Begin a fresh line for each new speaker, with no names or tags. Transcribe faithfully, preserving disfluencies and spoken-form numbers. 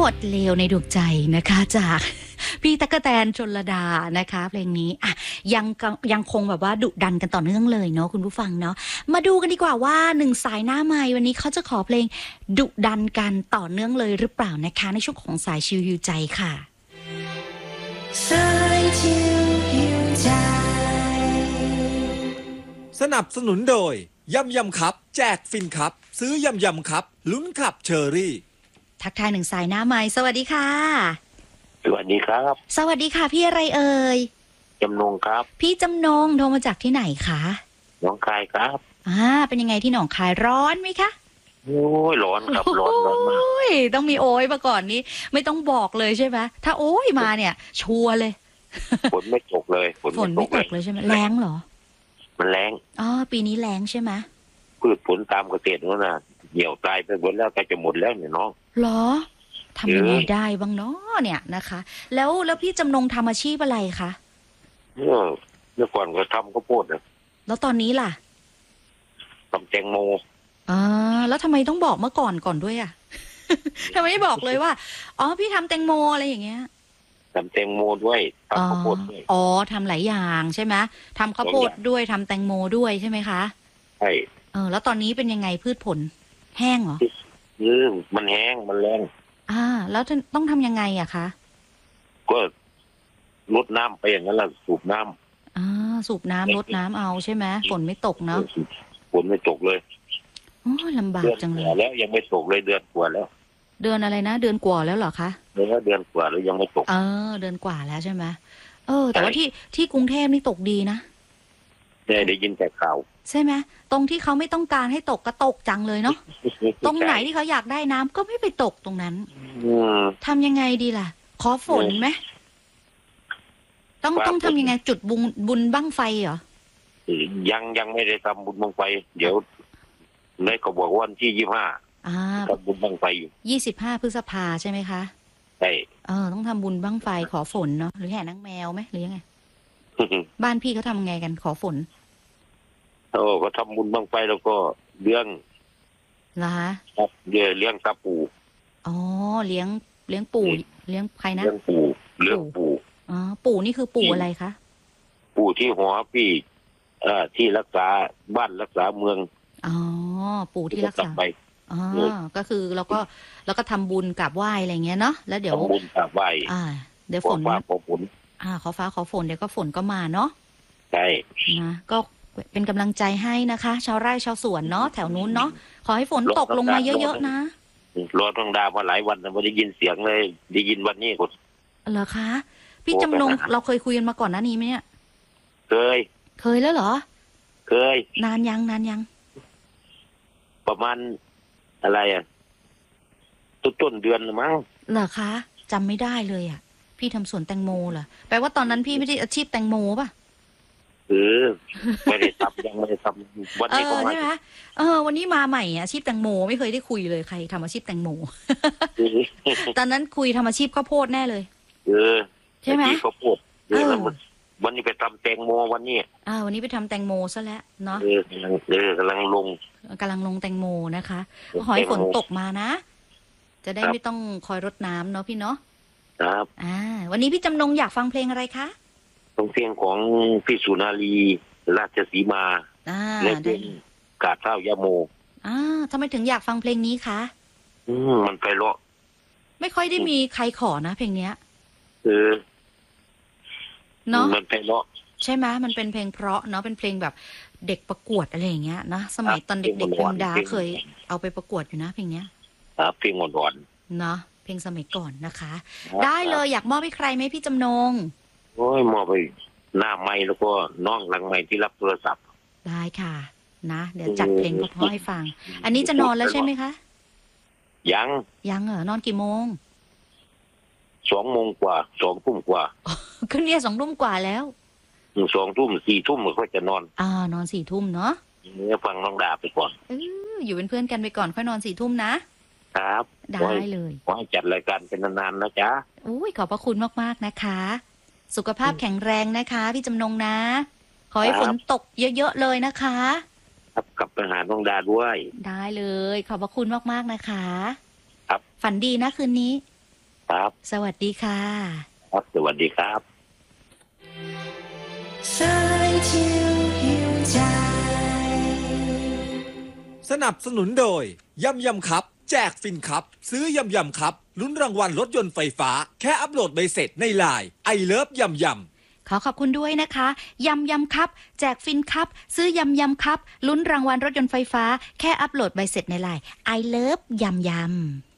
ดเลวในดวงใจนะคะจากพี่ตั๊กแตนชลดานะคะเพลงนี้อ่ะยังยังคงแบบว่าดุดันกันต่อเนื่องเลยเนาะคุณผู้ฟังเนาะมาดูกันดีกว่าว่าหนึ่งสายหน้าไมค์วันนี้เขาจะขอเพลงดุดันกันต่อเนื่องเลยหรือเปล่านะคะในช่วงของสายชิวฮิวใจค่ะ
สายชิวฮิวใจ
สนับสนุนโดยยำยำครับแจกฟินครับซื้อยำยำครับลุ้นขับเชอรี่
ทักทายหนึ่งสายหน้าไมค์สวัสดีค่ะ
สวัสดีครับ
สวัสดีค่ะพี่อะไรเอ่ย
จำนงครับ
พี่จำนงโทรมาจากที่ไหนคะ
หนองคายครับ
อ่าเป็นยังไงที่หนองคายร้อนไหมคะ
โอ้ยร้อนครับร้อนร้อนมาก
โอ้ยต้องมีโอ้ยมาก่อนนี้ไม่ต้องบอกเลยใช่ไหมถ้าโอ้ยมาเนี่ยชัวร์เลย
ฝนไม่ตกเลย
ฝนไม่ตกเลยใช่ไหมแรงเหรอ
มันแรง
อ๋อปีนี้แรงใช่ไหม
พืชผลตามเกษตรนั่นน่ะเหี่ยวตายไปหมดแล้วใกล้จะหมดแล้วเนี่ยน้อง
หรอทำยังไงได้บ้างเนาะเนี่ยนะคะแล้วแล้วพี่จำนงทำอาชีพอะไรคะ
เมื่อเมื่อก่อนก็ทำข้าวโพดนะ
แล้วตอนนี้ล่ะ
ทำแตงโม
อ่าแล้วทำไมต้องบอกเมื่อก่อนก่อนด้วยอ่ะ ทำไมไม่บอกเลยว่าอ๋อพี่ทำแตงโมอะไรอย่างเงี้ย
ทำแตงโมด้วยทำข้าวโพดด้วย
อ๋อทำหลายอย่างใช่ไหมทำข้าวโพดด้วยทำแตงโมด้วยใช่ไหมคะ
ใช่
เออแล้วตอนนี้เป็นยังไงพืชผลแห้งเหรอ
เออมันแห้งมันแรง
อ่าแล้วต้องทำยังไงอะคะ
ก็ลดน้ำไปอย่างนั้นแหละสูบน้
ำอ่าสูบน้ำลดน้ำเอาใช่ไหมฝนไม่ตกเนาะ
ฝนไม่ตกเลย
โอ้ลำบากจังเลย
แล้วยังไม่ตกเลยเดือนกว่าแล้ว
เดือนอะไรนะเดือนกว่าแล้วเหรอคะ
เดือนเดือนกว่าแล้วยังไม่ตก
เออเดือนกว่าแล้วใช่ไหมเออแต่ว่าที่ที่กรุงเทพนี่ตกดีนะ
ได้ได้ยินแต่ข่าว
ใช่ไหมตรงที่เขาไม่ต้องการให้ตกก็ตกจังเลยเนาะ ตรงไหนที่เขาอยากได้น้ำก็ไม่ไปตกตรงนั้นทำยังไงดีล่ะขอฝนไหมต้องต้องทำยังไงจุดบุญบุญบั้งไฟเหรอ
ยังยังไม่ได้ทำบุญบั้งไฟเดี๋ยวในก็บอกวันที่ยี่ห้าทำบุญบั้งไฟอยู่
ยี่สิบห้าพฤษภาใช่ไหมคะ
ใช่
เออต้องทำบุญบั้งไฟขอฝนเนาะหรือแห่นางแมวไหมหรือยังไง บ้านพี่เขาทำไงกันขอฝน
โอ้ก็ทำบุญบั้งไฟแล้วก็เลี้ยง
นะคะ
ครับเลี้ยงเลี้ยงตาปู่
อ๋อเลี้ยงเลี้ยงปู่เลี้ยงใครนะ
เลี้ยงปู่เลี้ยงปู่
อ๋อปู่นี่คือปู่อะไรคะ
ปู่ที่หัวพี่เอ่อที่รักษาบ้านรักษาเมือง
อ๋อปู่ที่รักษาอ๋อก็คือเราก็เราก็ทำบุญกราบไหว้อะไรเงี้ยเนาะแล้วเดี๋ยว
ทำบุญกราบไหว้
อ่าเดี๋ยวฝน
ขอฝน
อ่าขอฟ้าขอฝนเดี๋ยวก็ฝนก็มาเนาะ
ใช่
นะก็เป็นกำลังใจให้นะคะชาวไร่ชาวสวนเนาะแถวนู้นเนาะขอให้ฝนตกลงมาเยอะๆนะ
รอทั้งดาวมาหลายวันแต่ไม่ได้ยินเสียงเลยได้ยินวันนี้คน
เหรอคะพี่จำนงเราเคยคุยกันมาก่อนหน้านี้ไหมเนี่ย
เคย
เคยแล้วเหรอ
เคย
นานยังนานยัง
ประมาณอะไรอ่ะต้นต้นเดือนหรือมั้ง
เหรอคะจำไม่ได้เลยอ่ะพี่ทำสวนแตงโมเหรอแปลว่าตอนนั้นพี่ไม่ได้อาชีพแตงโมป่ะ
เออไม่ได้ทำยังไม่ได้ทำวันนี้ก็มา
ใช่ไหมเออวันนี้มาใหม่อาชีพแตงโมไม่เคยได้คุยเลยใครทำอาชีพแตงโมตอนนั้นคุยทำอาชีพข้าวโพดแน่เลย
เออ
ใช่ไหม
ข้าวโพดเออวันนี้ไปทำแตงโมวันนี้
อ่าวันนี้ไปทำแตงโมซะแล้วเนาะ
เออกำลังเออกำลังลง
กำลังลงแตงโมนะคะขอให้ฝนตกมานะจะได้ไม่ต้องคอยรดน้ำเนาะพี่เนาะ
ครับ
อ่าวันนี้พี่จำนงอยากฟังเพลงอะไรคะ
เพลงของพี่สุนารีราชสีมาและเพลงกาดเท้ายาโม
อ่าทำไมถึงอยากฟังเพลงนี้คะ
อืมมันไพเราะ
ไม่ค่อยได้มีใครขอนะเพลงเนี้ย
เออ
เนาะ
มันไพเราะ
ใช่ไหมมันเป็นเพลงเพราะเนาะเป็นเพลงแบบเด็กประกวดอะไรอย่างเงี้ยนะสมัยตอนเด็กๆเพลงดาเคยเอาไปประกวดอยู่นะเพลงเนี้ย
ครับเพลงอ่อน
ๆเนาะเพลงสมัยก่อนนะคะได้เลยอยากมอบให้ใครไหมพี่จำนง
โอ้ยมอบไปหน้าไม้แล้วก็น้องหลังไม้ที่รับโทรศัพท์
ได้ค่ะนะเดี๋ยวจัดเพลงเพราะให้ฟังอันนี้จะนอนแล้วใช่ไหมคะ
ยัง
ยังเหรอนอนกี่โมง
สองโมงกว่าสองทุ่มกว่า
ก็เนี่ยสองทุ่มกว่าแล้ว
สองทุ่มสี่ทุ่มมันก็จะนอน
อ่านอนสี่ทุ่มเนาะ
เนี่ยฟังน้องดาไปก่อน
เอออยู่เป็นเพื่อนกันไปก่อนค่อยนอนสี่ทุ่มนะครับได้เลย
ขอให้จัดรายการเป็นนานๆนะจ๊ะ
อุ้ยขอบพระคุณมากๆนะคะสุขภาพแข็งแรงนะคะพี่จำนงนะขอให้ฝนตกเยอะๆเลยนะคะ
ครับกลับไปหาน้องดาด้วย
ได้เลยขอบพระคุณมากๆนะคะ
ครับ
ฝันดีนะคืนนี้
ครับ
สวัสดีค่ะ
ครับสวัสดีครับ
在就有在。
สนับสนุนโดยยำยำครับ แจกฟินครับ ซื้อยำยำครับลุ้นรางวัลรถยนต์ไฟฟ้า แค่อัปโหลดใบเสร็จในไลน์ไอเลิฟยำยำ
ขอขอบคุณด้วยนะคะยำยำครับแจกฟินครับซื้อยำยำครับลุ้นรางวัลรถยนต์ไฟฟ้าแค่อัปโหลดใบเสร็จในไลน์ I love ยำยำ